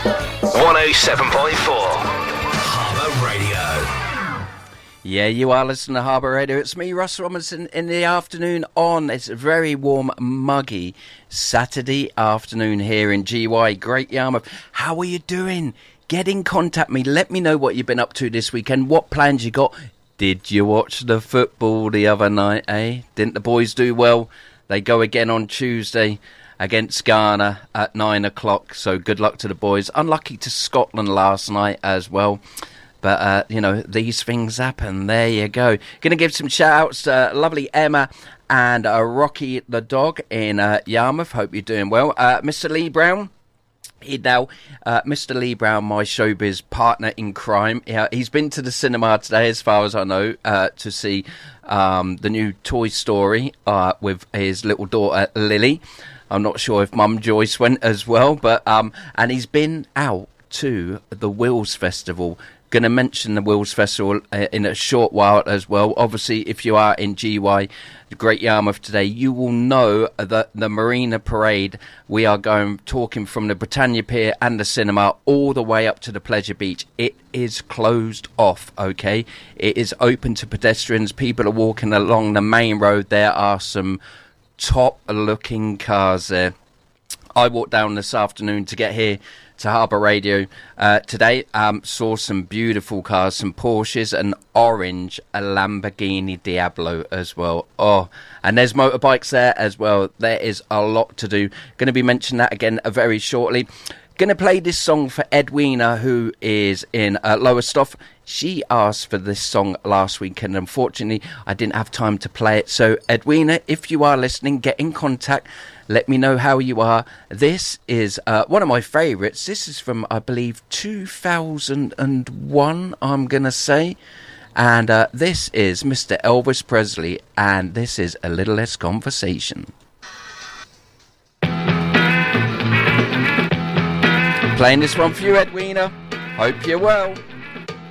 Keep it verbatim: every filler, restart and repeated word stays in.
one oh seven point four Harbour Radio. Yeah, you are listening to Harbour Radio. It's me, Russ Robinson, in the afternoon on. It's a very warm, muggy Saturday afternoon here in G Y, Great Yarmouth. How are you doing? Get in contact with me. Let me know what you've been up to this weekend, what plans you got. Did you watch the football the other night, eh? Didn't the boys do well? They go again on Tuesday against Ghana at nine o'clock, so good luck to the boys. Unlucky to Scotland last night as well. But, uh, you know, these things happen. There you go. Going to give some shout-outs to uh, lovely Emma and uh, Rocky the dog in uh, Yarmouth. Hope you're doing well. Uh, Mister Lee Brown. He now, uh, Mister Lee Brown, my showbiz partner in crime. Yeah, he's been to the cinema today, as far as I know, uh, to see um, the new Toy Story uh, with his little daughter, Lily. I'm not sure if Mum Joyce went as well, but um, and he's been out to the Wills Festival. Going to mention the Wills Festival uh, in a short while as well. Obviously, if you are in G Y, Great Yarmouth today, you will know that the Marina Parade, we are going talking from the Britannia Pier and the cinema all the way up to the Pleasure Beach. It is closed off, okay? It is open to pedestrians. People are walking along the main road. There are some top-looking cars there. I walked down this afternoon to get here to Harbour Radio uh, today. Um, saw some beautiful cars, some Porsches, an orange, a Lamborghini Diablo as well. Oh, and there's motorbikes there as well. There is a lot to do. Going to be mentioning that again uh, very shortly. Going to play this song for Edwina, who is in uh, Lowestoft. She asked for this song last week, and unfortunately, I didn't have time to play it. So, Edwina, if you are listening, get in contact. Let me know how you are. This is uh, one of my favourites. This is from, I believe, two thousand one, I'm going to say. And uh, this is Mister Elvis Presley, and this is A Little Less Conversation. Playing this one for you, Edwina. Hope you're well.